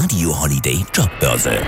Radio Holiday Jobbörse.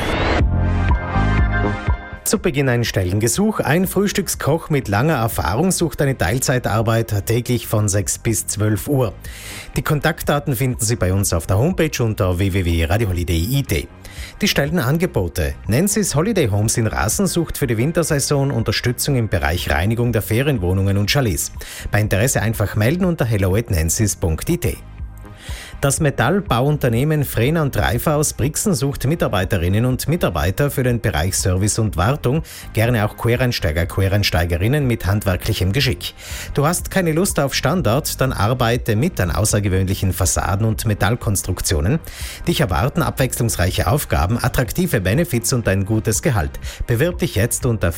Zu Beginn ein Stellengesuch. Ein Frühstückskoch mit langer Erfahrung sucht eine Teilzeitarbeit täglich von 6 bis 12 Uhr. Die Kontaktdaten finden Sie bei uns auf der Homepage unter www.radioholiday.it. Die Stellenangebote. Nancy's Holiday Homes in Rasen sucht für die Wintersaison Unterstützung im Bereich Reinigung der Ferienwohnungen und Chalets. Bei Interesse einfach melden unter hello@nancy's.it. Das Metallbauunternehmen Frehner und Reifer aus Brixen sucht Mitarbeiterinnen und Mitarbeiter für den Bereich Service und Wartung, gerne auch Quereinsteiger, Quereinsteigerinnen mit handwerklichem Geschick. Du hast keine Lust auf Standard, dann arbeite mit an außergewöhnlichen Fassaden und Metallkonstruktionen. Dich erwarten abwechslungsreiche Aufgaben, attraktive Benefits und ein gutes Gehalt. Bewirb dich jetzt unter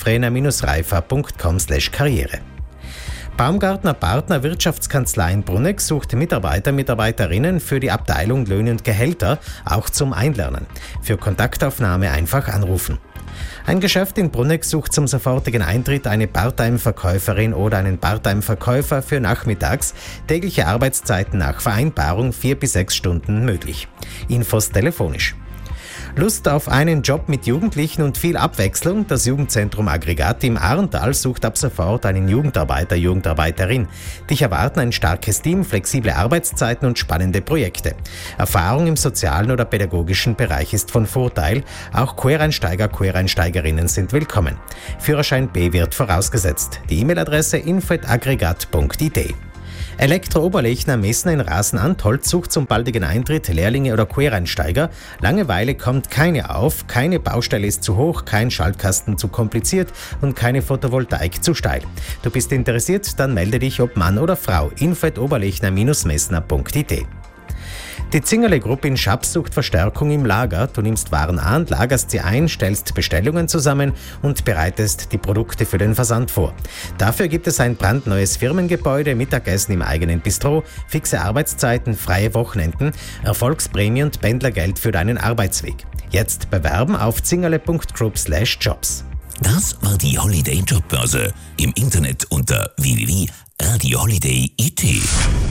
frehner-reifer.com/karriere. Baumgartner Partner Wirtschaftskanzlei in Bruneck sucht Mitarbeiterinnen für die Abteilung Löhne und Gehälter, auch zum Einlernen. Für Kontaktaufnahme einfach anrufen. Ein Geschäft in Bruneck sucht zum sofortigen Eintritt eine Part-Time-Verkäuferin oder einen Part-Time-Verkäufer für nachmittags, tägliche Arbeitszeiten nach Vereinbarung 4 bis 6 Stunden möglich. Infos telefonisch. Lust auf einen Job mit Jugendlichen und viel Abwechslung? Das Jugendzentrum Aggregat im Arntal sucht ab sofort einen Jugendarbeiter, Jugendarbeiterin. Dich erwarten ein starkes Team, flexible Arbeitszeiten und spannende Projekte. Erfahrung im sozialen oder pädagogischen Bereich ist von Vorteil. Auch Quereinsteiger, Quereinsteigerinnen sind willkommen. Führerschein B wird vorausgesetzt. Die E-Mail-Adresse info@aggregat.it. Elektro-Oberlechner Messner in Rasen-Antholz sucht zum baldigen Eintritt Lehrlinge oder Quereinsteiger. Langeweile kommt keine auf, keine Baustelle ist zu hoch, kein Schaltkasten zu kompliziert und keine Photovoltaik zu steil. Du bist interessiert? Dann melde dich, ob Mann oder Frau. info@oberlechner-messner.it. Die Zingerle-Gruppe in Schaps sucht Verstärkung im Lager. Du nimmst Waren an, lagerst sie ein, stellst Bestellungen zusammen und bereitest die Produkte für den Versand vor. Dafür gibt es ein brandneues Firmengebäude, Mittagessen im eigenen Bistro, fixe Arbeitszeiten, freie Wochenenden, Erfolgsprämie und Pendlergeld für deinen Arbeitsweg. Jetzt bewerben auf zingerle.group/jobs. Das war die Holiday Jobbörse. Im Internet unter www.radioholiday.it.